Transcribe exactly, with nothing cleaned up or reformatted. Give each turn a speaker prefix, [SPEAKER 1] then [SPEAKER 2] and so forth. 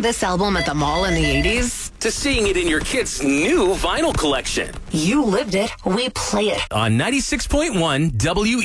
[SPEAKER 1] hearing this album at the mall in the eighties
[SPEAKER 2] to seeing it in your kid's new vinyl collection.
[SPEAKER 1] You lived it. We play it.
[SPEAKER 2] On ninety-six point one W